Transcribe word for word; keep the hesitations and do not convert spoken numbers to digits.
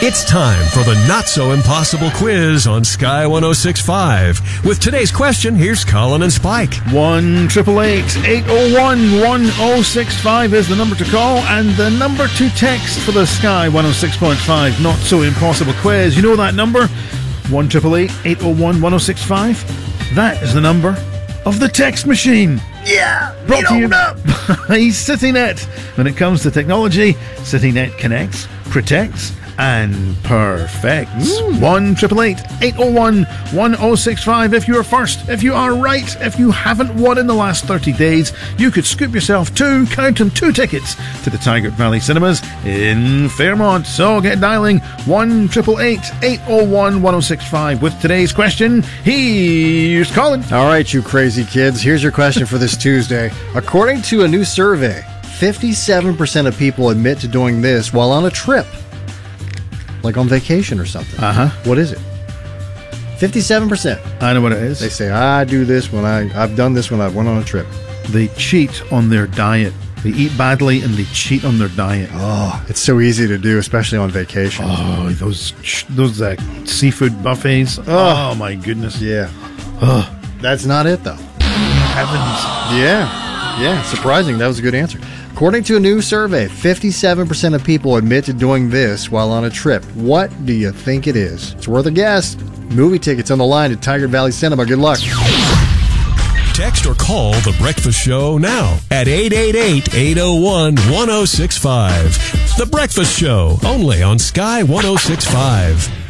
It's time for the not-so-impossible quiz on Sky one oh six point five. With today's question, here's Colin and Spike. one eight eight eight, eight oh one, one oh six five is the number to call, and the number to text for the Sky one oh six point five not-so-impossible quiz. You know that number? one eight eight eight, eight oh one, one oh six five. That is the number of the text machine. Yeah, Brought to you up. by CityNet. When it comes to technology, CityNet connects, protects, and perfects. one eight eight eight, eight oh one, one oh six five. If you are first, if you are right, if you haven't won in the last thirty days, you could scoop yourself two, count them, two tickets to the Tigert Valley Cinemas in Fairmont. So get dialing one eight eight eight, eight oh one, one oh six five with today's question. Here's Colin. All right, you crazy kids. Here's your question for this Tuesday. According to a new survey, fifty-seven percent of people admit to doing this while on a trip. Like on vacation or something. Uh-huh. What is it? fifty-seven percent. I know what it is. They say, I do this when I, I've done this when I went on a trip. They cheat on their diet. They eat badly and they cheat on their diet. Oh, it's so easy to do, especially on vacation. Oh, those those uh, seafood buffets. Oh, oh, my goodness. Yeah. Oh. That's not it, though. Heavens. Yeah. Yeah. Surprising. That was a good answer. According to a new survey, fifty-seven percent of people admit to doing this while on a trip. What do you think it is? It's worth a guess. Movie tickets on the line at Tigert Valley Cinema. Good luck. Text or call The Breakfast Show now at eight eight eight, eight oh one, one oh six five. The Breakfast Show, only on Sky one oh six point five.